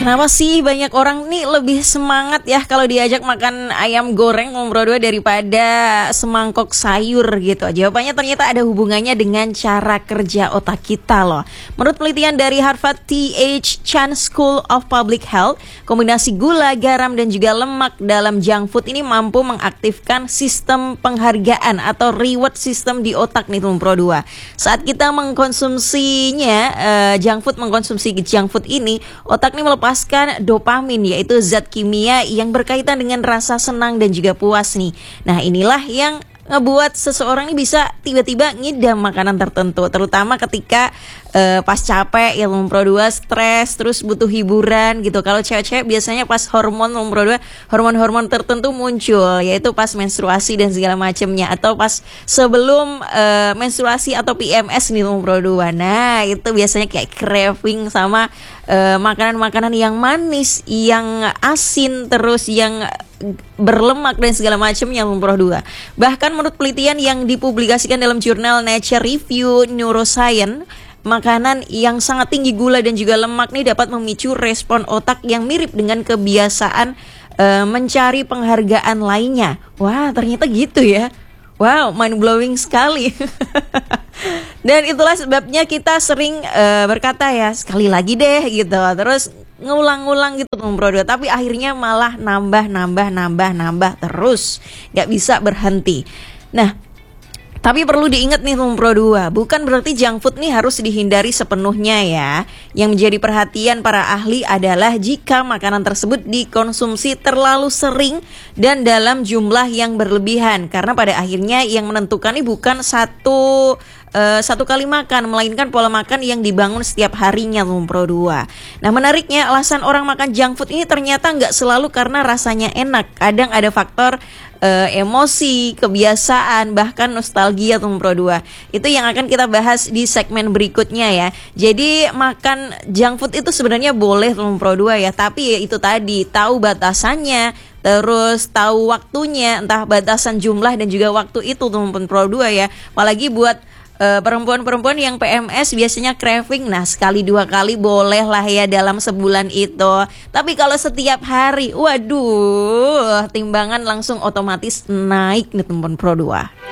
Kenapa sih banyak orang nih lebih semangat ya kalau diajak makan ayam goreng nomor 2 daripada semangkok sayur gitu? Jawabannya ternyata ada hubungannya dengan cara kerja otak kita loh. Menurut penelitian dari Harvard T.H. Chan School of Public Health, kombinasi gula, garam, dan juga lemak dalam junk food ini mampu mengaktifkan sistem penghargaan atau reward system di otak nih nomor 2. Saat kita mengkonsumsi junk food ini, otak nih melepaskan dopamin, yaitu zat kimia yang berkaitan dengan rasa senang dan juga puas nih. Nah, inilah yang ngebuat seseorang ini bisa tiba-tiba ngidam makanan tertentu, terutama ketika pas capek ya nomor 2, stres, terus butuh hiburan gitu. Kalau cewek-cewek biasanya pas nomor 2 hormon-hormon tertentu muncul, yaitu pas menstruasi dan segala macamnya, atau pas sebelum menstruasi atau PMS nih nomor 2. Nah, itu biasanya kayak craving sama makanan-makanan yang manis, yang asin, terus yang berlemak dan segala macamnya nomor 2. Bahkan menurut penelitian yang dipublikasikan dalam jurnal Nature Review Neuroscience, makanan yang sangat tinggi gula dan juga lemak nih dapat memicu respon otak yang mirip dengan kebiasaan mencari penghargaan lainnya. Wah, ternyata gitu ya. Wow, mind blowing sekali. Dan itulah sebabnya kita sering berkata ya, sekali lagi deh gitu. Terus ngulang-ngulang gitu nomor 2, tapi akhirnya malah nambah terus, gak bisa berhenti. Nah, tapi perlu diingat nih nomor 2, bukan berarti junk food nih harus dihindari sepenuhnya ya. Yang menjadi perhatian para ahli adalah jika makanan tersebut dikonsumsi terlalu sering dan dalam jumlah yang berlebihan. Karena pada akhirnya yang menentukan ini bukan satu kali makan, melainkan pola makan yang dibangun setiap harinya nomor 2. Nah, menariknya alasan orang makan junk food ini ternyata nggak selalu karena rasanya enak. Kadang ada faktor emosi, kebiasaan, bahkan nostalgia nomor 2. Itu yang akan kita bahas di segmen berikutnya ya. Jadi makan junk food itu sebenarnya boleh nomor 2 ya, tapi ya itu tadi, tahu batasannya, terus tahu waktunya, entah batasan jumlah dan juga waktu itu nomor 2 ya. Apalagi buat perempuan-perempuan yang PMS biasanya craving, nah sekali 2 kali boleh lah ya dalam sebulan itu. Tapi kalau setiap hari, waduh, timbangan langsung otomatis naik nih teman Pro 2.